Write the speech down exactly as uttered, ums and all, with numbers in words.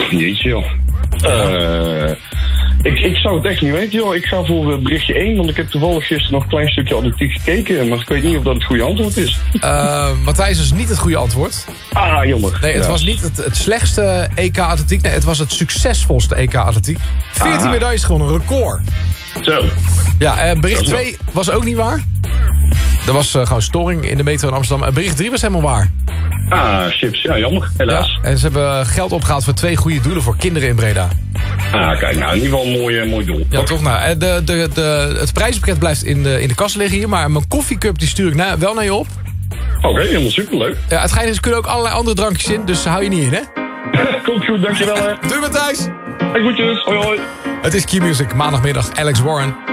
Jeetje, joh. Uh, ik, ik zou het echt niet weten, joh. Ik ga voor uh, berichtje één, want ik heb toevallig gisteren nog een klein stukje atletiek gekeken. Maar ik weet niet of dat het goede antwoord is. Uh, Matthijs, is niet het goede antwoord. Ah, jammer. Nee, het ja. was niet het, het slechtste E K atletiek. Nee, het was het succesvolste E K atletiek. veertien Aha. medailles gewonnen, een record. Zo. Ja, uh, bericht twee was ook niet waar. Er was uh, gewoon storing in de metro in Amsterdam. Uh, bericht drie was helemaal waar. Ah, chips. Ja, jammer. Helaas. Ja, en ze hebben geld opgehaald voor twee goede doelen voor kinderen in Breda. Ah, kijk, nou, in ieder geval een mooi, mooi doel. Ja, toch? Nou, de, de, de, het prijzenpakket blijft in de, in de kast liggen hier. Maar mijn koffiecup die stuur ik na, wel naar je op. Oké, okay, helemaal superleuk. Ja, het schijnt is, er kunnen ook allerlei andere drankjes in. Dus hou je niet in, hè? Komt goed, dankjewel, hè. Doei, Matthijs. Hey, goedjes. Hoi, hoi. Het is Q-Music, maandagmiddag, Alex Warren.